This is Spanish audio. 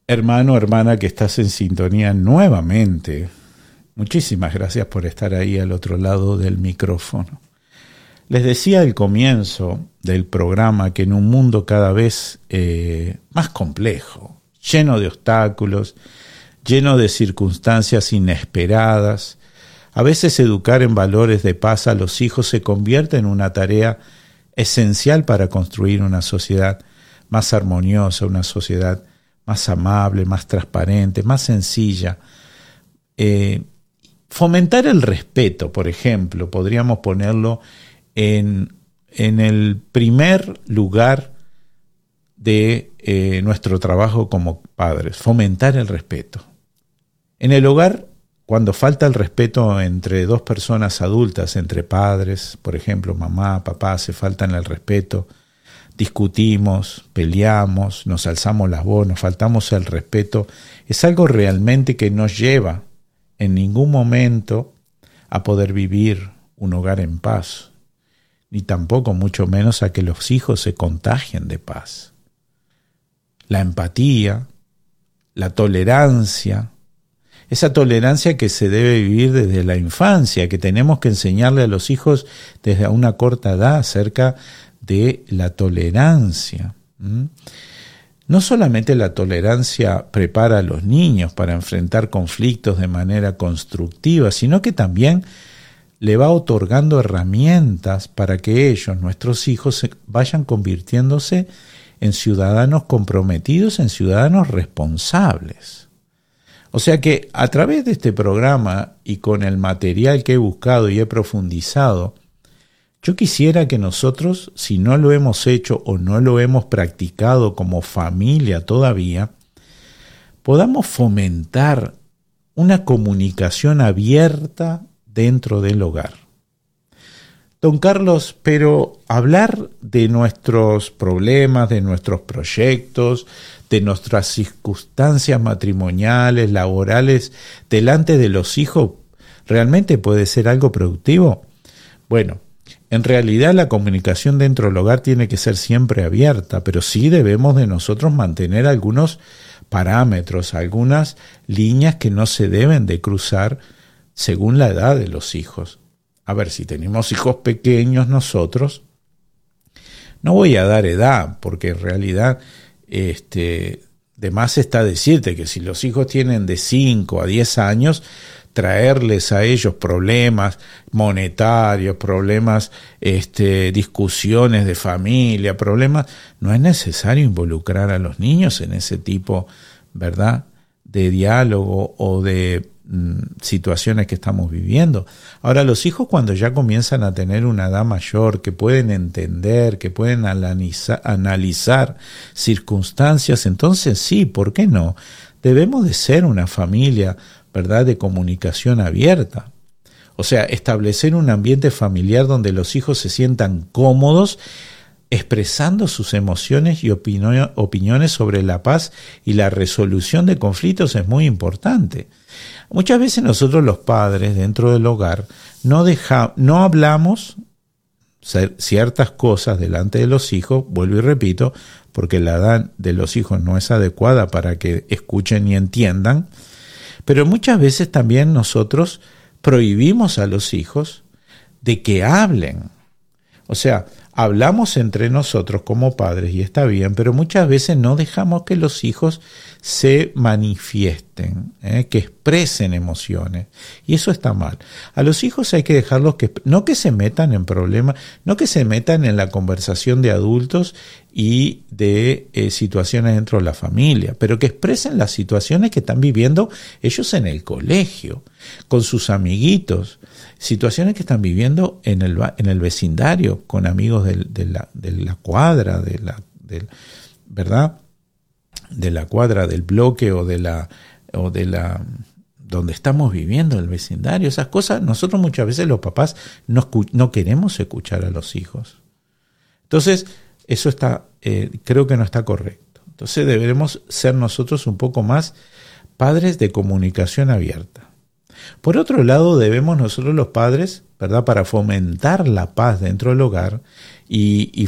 Hermano, hermana que estás en sintonía nuevamente, muchísimas gracias por estar ahí al otro lado del micrófono. Les decía al comienzo del programa que en un mundo cada vez más complejo, lleno de obstáculos, lleno de circunstancias inesperadas, a veces educar en valores de paz a los hijos se convierte en una tarea esencial para construir una sociedad más armoniosa, una sociedad más amable, más transparente, más sencilla. Fomentar el respeto, por ejemplo, podríamos ponerlo en el primer lugar de nuestro trabajo como padres, fomentar el respeto. En el hogar, cuando falta el respeto entre dos personas adultas, entre padres, por ejemplo, mamá, papá, se faltan el respeto, discutimos, peleamos, nos alzamos las voces, nos faltamos el respeto, es algo realmente que no lleva en ningún momento a poder vivir un hogar en paz, ni tampoco mucho menos a que los hijos se contagien de paz. La empatía, la tolerancia, esa tolerancia que se debe vivir desde la infancia, que tenemos que enseñarle a los hijos desde una corta edad acerca de la tolerancia. No solamente la tolerancia prepara a los niños para enfrentar conflictos de manera constructiva, sino que también le va otorgando herramientas para que ellos, nuestros hijos, vayan convirtiéndose en ciudadanos comprometidos, en ciudadanos responsables. O sea que a través de este programa y con el material que he buscado y he profundizado, yo quisiera que nosotros, si no lo hemos hecho o no lo hemos practicado como familia todavía, podamos fomentar una comunicación abierta dentro del hogar. Don Carlos, pero hablar de nuestros problemas, de nuestros proyectos, de nuestras circunstancias matrimoniales, laborales, delante de los hijos, ¿realmente puede ser algo productivo? Bueno, en realidad la comunicación dentro del hogar tiene que ser siempre abierta, pero sí debemos de nosotros mantener algunos parámetros, algunas líneas que no se deben de cruzar según la edad de los hijos. A ver, si tenemos hijos pequeños nosotros, no voy a dar edad, porque en realidad de más está decirte que si los hijos tienen de 5 a 10 años, traerles a ellos problemas monetarios, problemas, discusiones de familia, problemas, no es necesario involucrar a los niños en ese tipo, ¿verdad?, de diálogo o de situaciones que estamos viviendo. Ahora, los hijos cuando ya comienzan a tener una edad mayor, que pueden entender, que pueden analizar circunstancias, entonces sí, ¿por qué no? Debemos de ser una familia, ¿verdad?, de comunicación abierta. O sea, establecer un ambiente familiar donde los hijos se sientan cómodos expresando sus emociones y opiniones sobre la paz y la resolución de conflictos es muy importante. Muchas veces nosotros los padres dentro del hogar no hablamos ciertas cosas delante de los hijos, vuelvo y repito, porque la edad de los hijos no es adecuada para que escuchen y entiendan, pero muchas veces también nosotros prohibimos a los hijos de que hablen. O sea, hablamos entre nosotros como padres y está bien, pero muchas veces no dejamos que los hijos se manifiesten, que expresen emociones, y eso está mal. A los hijos hay que dejarlos no que se metan en problemas, no que se metan en la conversación de adultos y de situaciones dentro de la familia, pero que expresen las situaciones que están viviendo ellos en el colegio, con sus amiguitos, situaciones que están viviendo en el vecindario, con amigos de la cuadra, ¿verdad?, de la cuadra, del bloque o de la donde estamos viviendo, el vecindario, esas cosas. Nosotros muchas veces los papás no queremos escuchar a los hijos. Entonces, eso está, creo que no está correcto. Entonces deberemos ser nosotros un poco más padres de comunicación abierta. Por otro lado, debemos nosotros los padres, ¿verdad?, para fomentar la paz dentro del hogar y